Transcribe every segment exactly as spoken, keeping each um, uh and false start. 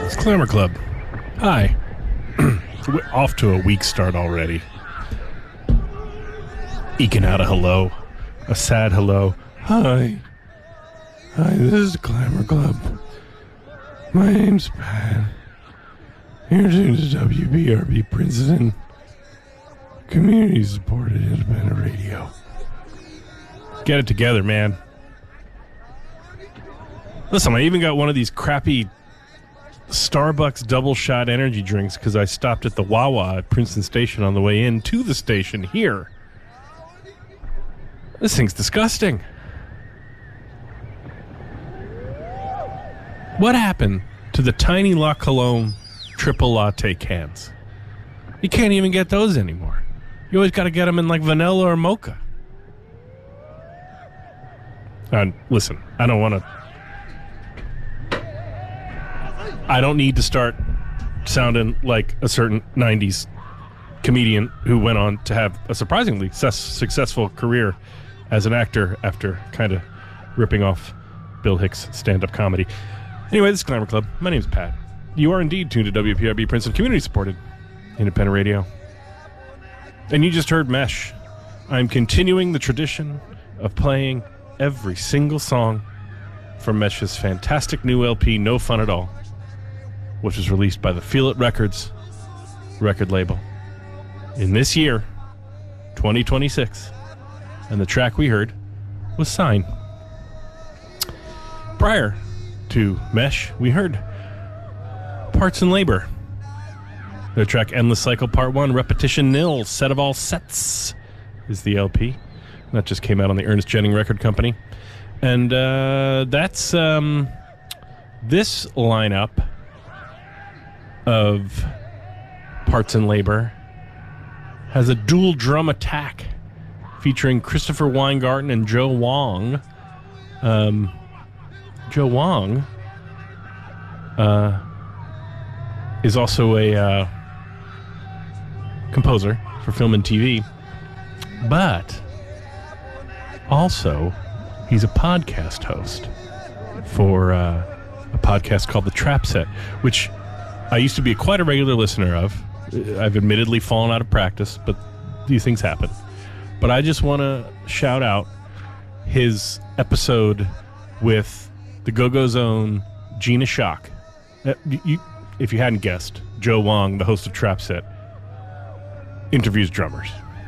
It's Clamor Club. Hi. We're off to a weak start already. Eking out a hello. A sad hello. Hi. Hi, this is Clamor Club. My name's Pat. Here to W B R B Princeton. Community-supported independent radio. Get it together, man. Listen, I even got one of these crappy Starbucks double shot energy drinks because I stopped at the Wawa at Princeton Station on the way in to the station here. This thing's disgusting. What happened to the tiny La Colombe triple latte cans? You can't even get those anymore. You always got to get them in like vanilla or mocha. And listen, I don't want to... I don't need to start sounding like a certain nineties comedian who went on to have a surprisingly su- successful career as an actor after kind of ripping off Bill Hicks' stand-up comedy. Anyway, this is Clamor Club. My name's Pat. You are indeed tuned to W P R B Princeton, community-supported independent radio. And you just heard Mesh. I'm continuing the tradition of playing every single song from Mesh's fantastic new L P, No Fun at All, which was released by the Feel It Records record label in this year, twenty twenty-six. And the track we heard was Sign. Prior to Mesh, we heard Parts and Labor. The track Endless Cycle Part one, Repetition Nil, Set of All Sets is the L P. That just came out on the Ernest Jennings Record Company. And uh, that's um, this lineup of Parts and Labor has a dual drum attack featuring Christopher Weingarten and Joe Wong. Um, Joe Wong uh, is also a uh, composer for film and T V, but also he's a podcast host for uh, a podcast called The Trap Set, which I used to be quite a regular listener of. I've admittedly fallen out of practice, but these things happen. But I just want to shout out his episode with the Go-Go Zone, Gina Shock. Uh, you, if you hadn't guessed, Joe Wong, the host of Trap Set, interviews drummers.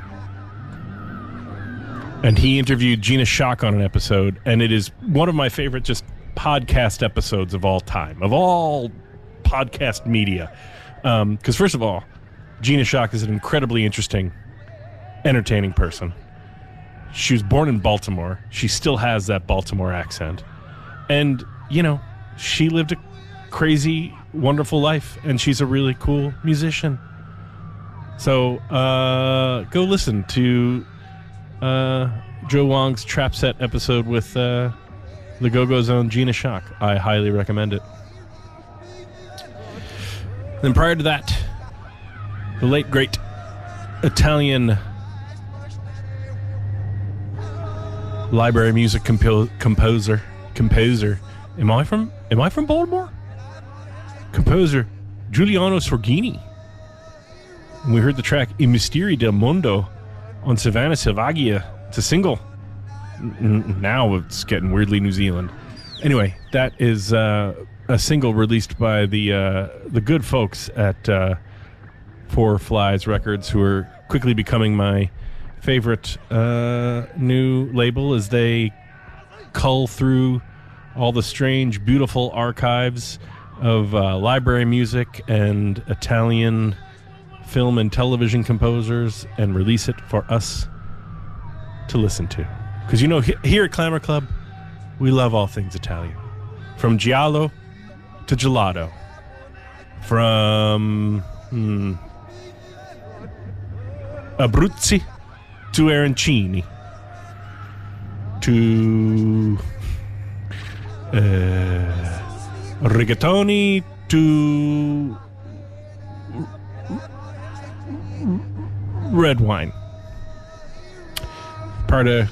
And he interviewed Gina Shock on an episode, and it is one of my favorite just podcast episodes of all time, of all podcast media. Because um, first of all, Gina Shock is an incredibly interesting, entertaining person. She was born in Baltimore. She still has that Baltimore accent. And, you know, she lived a crazy, wonderful life, and she's a really cool musician. So uh, go listen to uh, Joe Wong's Trap Set episode with uh, the Go-Go Zone, Gina Shock. I highly recommend it. Then prior to that, the late, great Italian library music compo- composer, composer. Am I from? Am I from Baltimore? Composer Giuliano Sorghini. And we heard the track I Misteri del Mondo on Savannah Silvagia. It's a single. N- now it's getting weirdly New Zealand. Anyway, that is uh, a single released by the uh, the good folks at uh, Four Flies Records, who are quickly becoming my favorite uh, new label as they cull through all the strange, beautiful archives of uh, library music and Italian film and television composers and release it for us to listen to. Because, you know, he- here at Clamor Club, we love all things Italian. From Giallo to Gelato. From hmm, Abruzzi to Arancini. To uh, rigatoni to red wine. Part of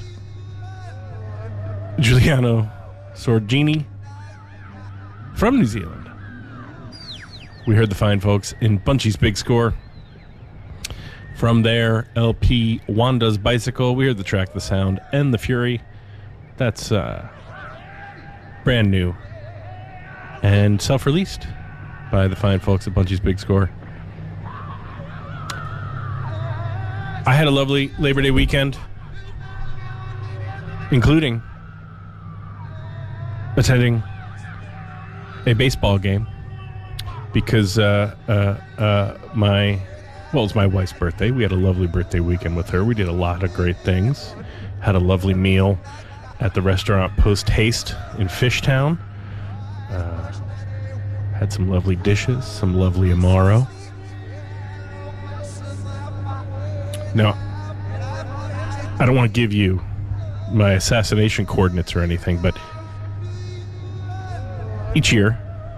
Giuliano Sorghini from New Zealand. we heard the fine folks in Bunchy's Big Score. From their L P, Wanda's Bicycle, we heard the track, The Sound, and The Fury. That's uh, brand new and self-released by the fine folks at Bunchy's Big Score. I had a lovely Labor Day weekend, including attending a baseball game because uh, uh, uh, my... Well, it's my wife's birthday. We had a lovely birthday weekend with her. We did a lot of great things. Had a lovely meal at the restaurant Post Haste in Fishtown. Uh, had some lovely dishes, some lovely Amaro. Now, I don't want to give you my assassination coordinates or anything, but each year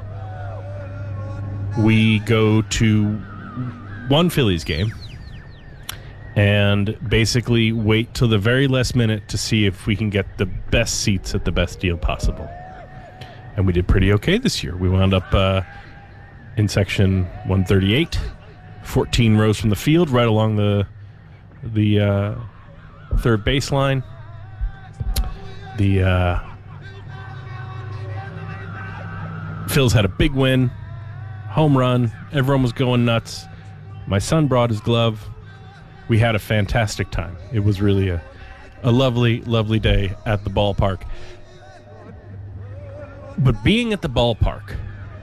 we go to one Phillies game and basically wait till the very last minute to see if we can get the best seats at the best deal possible. And we did pretty okay this year. We wound up uh, in section one thirty-eight, fourteen rows from the field, right along the the uh, third baseline. The uh, Phils had a big win, home run. Everyone was going nuts. My son brought his glove. We had a fantastic time. It was really a, a lovely, lovely day at the ballpark. But being at the ballpark,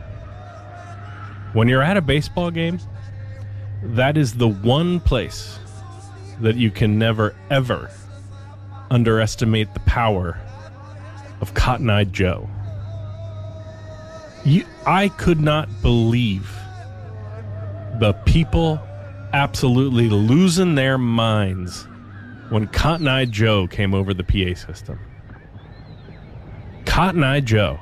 when you're at a baseball game, that is the one place that you can never, ever underestimate the power of Cotton Eye Joe. You, I could not believe the people absolutely losing their minds when Cotton Eye Joe came over the P A system. Cotton Eye Joe.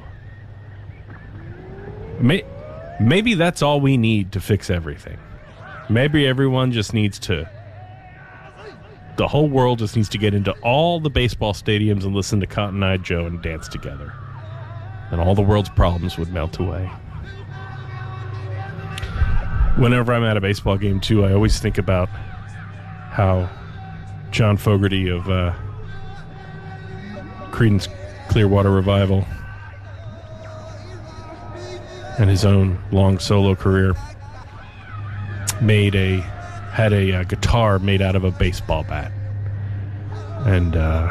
May, maybe that's all we need to fix everything. Maybe everyone just needs to... The whole world just needs to get into all the baseball stadiums and listen to Cotton Eye Joe and dance together. And all the world's problems would melt away. Whenever I'm at a baseball game, too, I always think about how John Fogerty of uh, Creedence Clearwater Revival and his own long solo career made a had a, uh guitar made out of a baseball bat. And uh,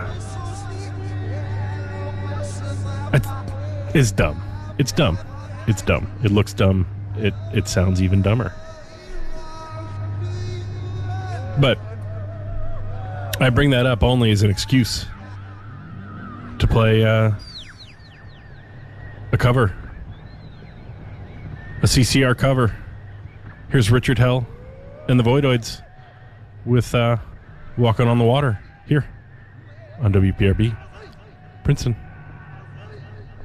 it's dumb. It's dumb. It's dumb. It looks dumb. It it sounds even dumber. But I bring that up only as an excuse to play uh, a cover. A C C R cover. Here's Richard Hell and the Voidoids with uh, Walking on the Water here on W P R B, Princeton.